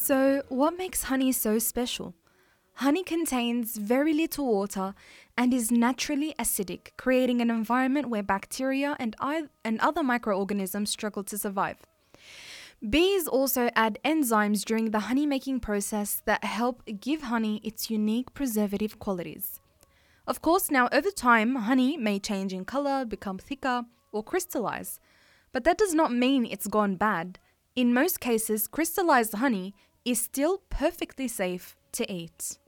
So, what makes honey so special? Honey contains very little water and is naturally acidic, creating an environment where bacteria and other microorganisms struggle to survive. Bees also add enzymes during the honey making process that help give honey its unique preservative qualities. Of course, now over time, honey may change in color, become thicker, or crystallize, but that does not mean it's gone bad. In most cases, crystallized honey is still perfectly safe to eat.